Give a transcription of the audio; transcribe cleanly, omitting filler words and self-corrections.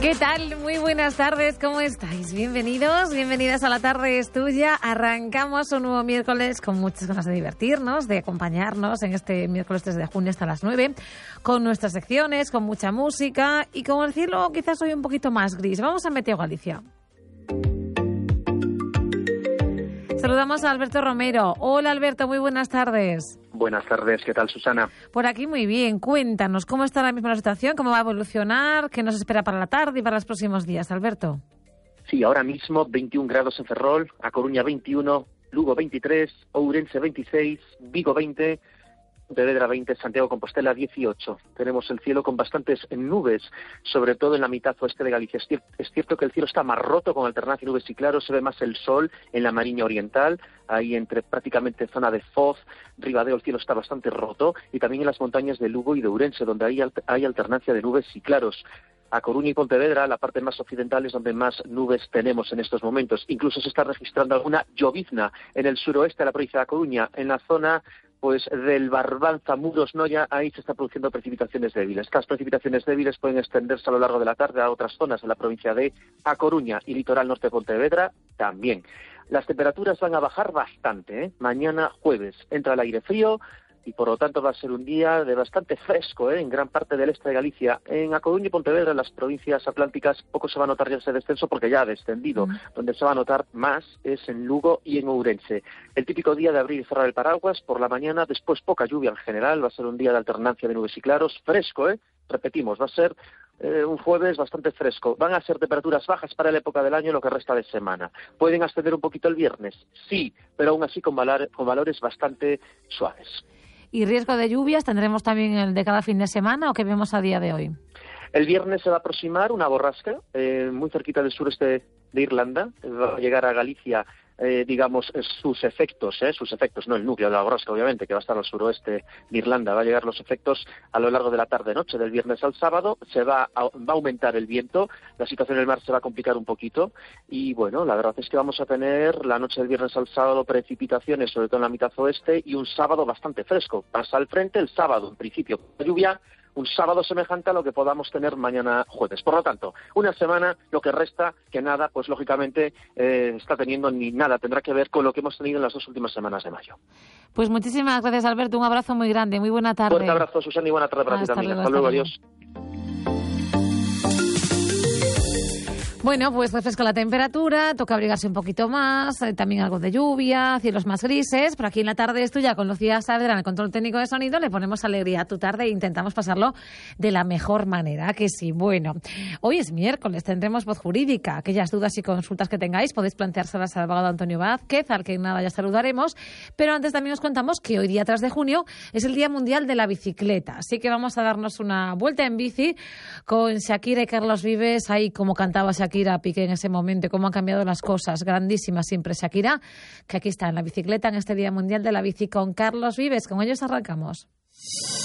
¿Qué tal? Muy buenas tardes, ¿cómo estáis? Bienvenidos, bienvenidas a La Tarde es Tuya. Arrancamos un nuevo miércoles con muchas ganas de divertirnos, de acompañarnos en este miércoles 3 de junio hasta las 9, con nuestras secciones, con mucha música y con el cielo quizás hoy un poquito más gris. Vamos a Meteo Galicia. Saludamos a Alberto Romero. Hola Alberto, muy buenas tardes. Buenas tardes, ¿qué tal, Susana? Por aquí muy bien, cuéntanos, ¿cómo está ahora mismo la situación? ¿Cómo va a evolucionar? ¿Qué nos espera para la tarde y para los próximos días, Alberto? Sí, ahora mismo 21 grados en Ferrol, A Coruña 21, Lugo 23, Ourense 26, Vigo 20, Pontevedra 20, Santiago de Compostela 18. Tenemos el cielo con bastantes nubes, sobre todo en la mitad oeste de Galicia. Es cierto que el cielo está más roto con alternancia de nubes y claros, se ve más el sol en la Mariña Oriental, ahí entre prácticamente zona de Foz, Ribadeo, el cielo está bastante roto, y también en las montañas de Lugo y de Ourense, donde hay alternancia de nubes y claros. A Coruña y Pontevedra, la parte más occidental, es donde más nubes tenemos en estos momentos. Incluso se está registrando alguna llovizna en el suroeste de la provincia de A Coruña, en la zona del Barbanza, Muros, Noia, ahí se están produciendo precipitaciones débiles. Estas precipitaciones débiles pueden extenderse a lo largo de la tarde a otras zonas de la provincia de A Coruña y litoral norte de Pontevedra también. Las temperaturas van a bajar bastante, ¿eh? Mañana jueves entra el aire frío y por lo tanto va a ser un día de bastante fresco, en gran parte del este de Galicia. En A Coruña y Pontevedra, en las provincias atlánticas, poco se va a notar ya ese descenso porque ya ha descendido. Donde se va a notar más es en Lugo y en Ourense. El típico día de abrir y cerrar el paraguas por la mañana, después poca lluvia en general, va a ser un día de alternancia de nubes y claros, fresco, repetimos, va a ser un jueves bastante fresco. Van a ser temperaturas bajas para la época del año lo que resta de semana. ¿Pueden ascender un poquito el viernes? Sí, pero aún así con valores bastante suaves. ¿Y riesgo de lluvias tendremos también el de cada fin de semana o qué vemos a día de hoy? El viernes se va a aproximar una borrasca muy cerquita del sureste de Irlanda. Va a llegar a Galicia, sus efectos, no el núcleo de la borrasca, obviamente, que va a estar al suroeste de Irlanda. Va a llegar los efectos a lo largo de la tarde-noche, del viernes al sábado. Va a aumentar el viento, la situación en el mar se va a complicar un poquito y, bueno, la verdad es que vamos a tener la noche del viernes al sábado precipitaciones, sobre todo en la mitad oeste, y un sábado bastante fresco. Pasa al frente el sábado, en principio, lluvia, un sábado semejante a lo que podamos tener mañana jueves. Por lo tanto, una semana, lo que resta, que nada, pues lógicamente está teniendo ni nada, tendrá que ver con lo que hemos tenido en las 2 últimas semanas de mayo. Pues muchísimas gracias, Alberto, un abrazo muy grande, muy buena tarde. Fuerte abrazo, Susana, y buena tarde para ti también. Hasta luego, adiós. Bueno, pues refresca la temperatura, toca abrigarse un poquito más, también algo de lluvia, cielos más grises. Por aquí en La Tarde es Tuya, con Lucía Saavedra en el control técnico de sonido, le ponemos alegría a tu tarde e intentamos pasarlo de la mejor manera, que sí. Bueno, hoy es miércoles, tendremos voz jurídica. Aquellas dudas y consultas que tengáis podéis planteárselas al abogado Antonio Vázquez, al que nada ya saludaremos. Pero antes también os contamos que hoy, día 3 de junio, es el Día Mundial de la Bicicleta. Así que vamos a darnos una vuelta en bici con Shakira y Carlos Vives, ahí como cantaba Shakira, Piqué en ese momento, cómo han cambiado las cosas. Grandísima siempre Shakira, que aquí está en la bicicleta en este Día Mundial de la Bici con Carlos Vives. Con ellos arrancamos.